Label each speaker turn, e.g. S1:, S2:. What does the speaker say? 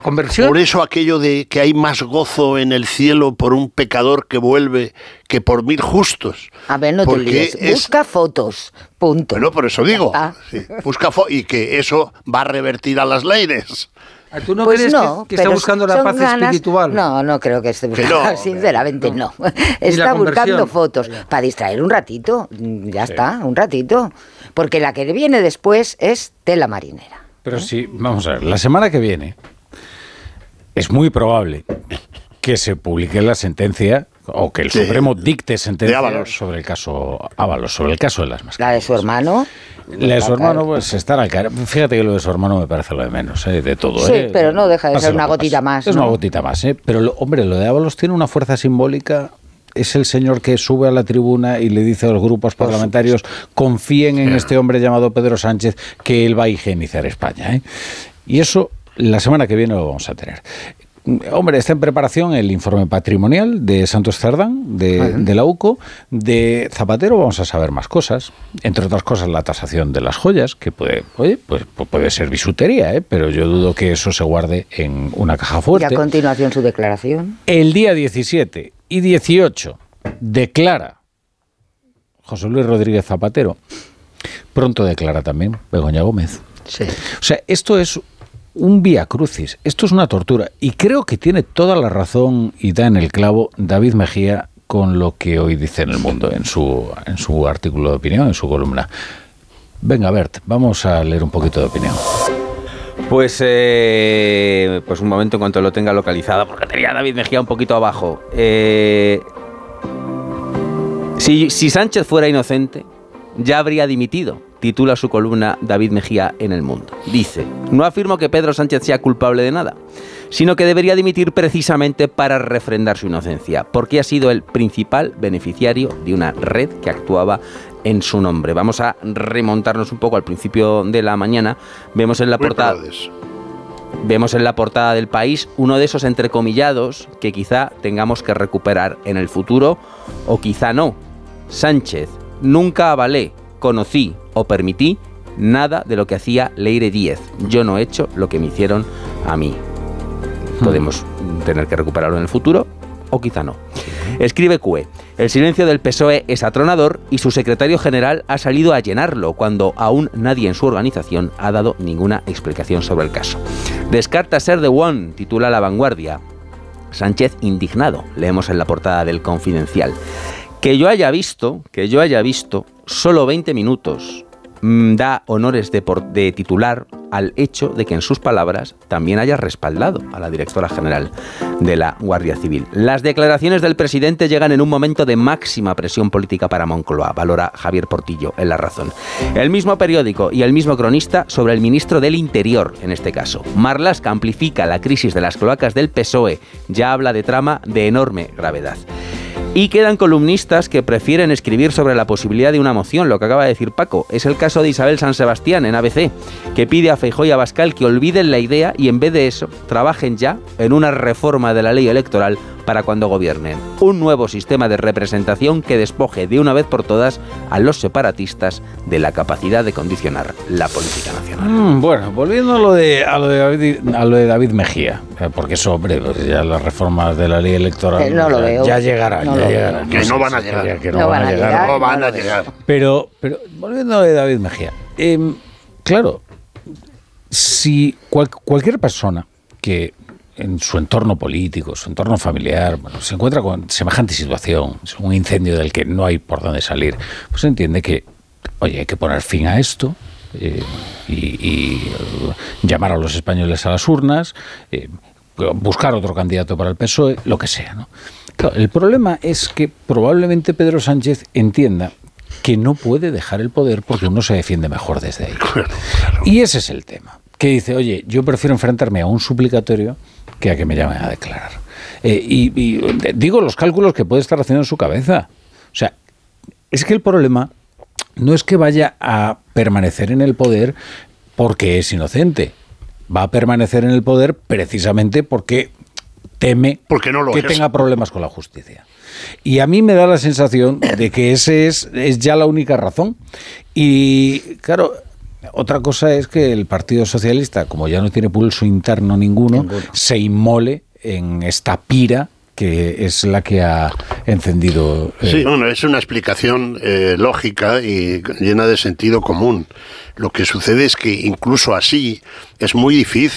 S1: conversión.
S2: Por eso aquello de que hay más gozo en el cielo por un pecador que vuelve que por 1000 justos.
S3: A ver, no te líes. Busca fotos, punto.
S2: Bueno, por eso digo. Sí, busca y que eso va a revertir a las leyes.
S1: ¿Tú no crees que está buscando la paz espiritual?
S3: No creo que esté buscando, sinceramente no. Está buscando fotos para distraer un ratito, ya está, un ratito. Porque la que viene después es tela marinera.
S4: Pero sí, vamos a ver, la semana que viene es muy probable que se publique la sentencia o que el Supremo dicte sentencia sobre el caso Ábalos, sobre el caso de las máscaras.
S3: La de su hermano.
S4: La de su hermano, pues estará al caer. Fíjate que lo de su hermano me parece lo de menos, de todo.
S3: Sí, pero no deja de ser una gotita más.
S4: Es una gotita más, Pero, hombre, lo de Ábalos tiene una fuerza simbólica. Es el señor que sube a la tribuna y le dice a los grupos parlamentarios: confíen en este hombre llamado Pedro Sánchez, que él va a higienizar España. Y eso la semana que viene lo vamos a tener. Hombre, está en preparación el informe patrimonial de Santos Cerdán, de la UCO. De Zapatero vamos a saber más cosas, entre otras cosas la tasación de las joyas, que puede ser bisutería, pero yo dudo que eso se guarde en una caja fuerte.
S3: Y a continuación su declaración.
S4: El día 17 y 18 declara José Luis Rodríguez Zapatero. Pronto declara también Begoña Gómez.
S3: Sí.
S4: O sea, esto es un vía crucis, esto es una tortura, y creo que tiene toda la razón y da en el clavo David Mejía con lo que hoy dice en El Mundo, en su artículo de opinión, en su columna. Venga, Bert, vamos a leer un poquito de opinión.
S5: Pues un momento en cuanto lo tenga localizado, porque tenía David Mejía un poquito abajo. Si Sánchez fuera inocente, ya habría dimitido, titula su columna David Mejía en El Mundo. Dice: no afirmo que Pedro Sánchez sea culpable de nada, sino que debería dimitir precisamente para refrendar su inocencia, porque ha sido el principal beneficiario de una red que actuaba en su nombre. Vamos a remontarnos un poco al principio de la mañana. Vemos en la portada del País uno de esos entrecomillados que quizá tengamos que recuperar en el futuro, o quizá no. Sánchez: nunca avalé, conocí o permití nada de lo que hacía Leire Díez. Yo no he hecho lo que me hicieron a mí. Podemos tener que recuperarlo en el futuro, o quizá no. Escribe CUE: el silencio del PSOE es atronador y su secretario general ha salido a llenarlo cuando aún nadie en su organización ha dado ninguna explicación sobre el caso. Descarta ser The One, titula La Vanguardia. Sánchez indignado, leemos en la portada del Confidencial. Que yo haya visto solo 20 minutos da honores de titular al hecho de que en sus palabras también haya respaldado a la directora general de la Guardia Civil. Las declaraciones del presidente llegan en un momento de máxima presión política para Moncloa, valora Javier Portillo en La Razón. El mismo periódico y el mismo cronista sobre el ministro del Interior, en este caso. Marlaska amplifica la crisis de las cloacas del PSOE, ya habla de trama de enorme gravedad. Y quedan columnistas que prefieren escribir sobre la posibilidad de una moción, lo que acaba de decir Paco. Es el caso de Isabel San Sebastián en ABC, que pide a Feijóo y a Abascal que olviden la idea y en vez de eso trabajen ya en una reforma de la ley electoral para cuando gobiernen. Un nuevo sistema de representación que despoje de una vez por todas a los separatistas de la capacidad de condicionar la política nacional.
S4: Bueno, volviendo a lo de David Mejía, porque eso, hombre, pues ya las reformas de la ley electoral
S3: no lo veo.
S4: Ya llegarán.
S2: Que no van a llegar.
S4: Pero volviendo a lo de David Mejía, claro, si cualquier persona que en su entorno político, su entorno familiar, se encuentra con semejante situación, un incendio del que no hay por dónde salir, pues entiende que, oye, hay que poner fin a esto y llamar a los españoles a las urnas, buscar otro candidato para el PSOE, lo que sea, ¿no? Claro, el problema es que probablemente Pedro Sánchez entienda que no puede dejar el poder porque uno se defiende mejor desde ahí. Claro. Y ese es el tema. Que dice, oye, yo prefiero enfrentarme a un suplicatorio que a que me llamen a declarar. Y digo los cálculos que puede estar haciendo en su cabeza. O sea, es que el problema no es que vaya a permanecer en el poder porque es inocente. Va a permanecer en el poder precisamente porque teme que tenga problemas con la justicia. Y a mí me da la sensación de que ese es ya la única razón. Y claro, Otra cosa es que el Partido Socialista, como ya no tiene pulso interno ninguno, se inmole en esta pira que es la que ha encendido.
S2: Sí, bueno, es una explicación lógica y llena de sentido común. Lo que sucede es que incluso así es muy difícil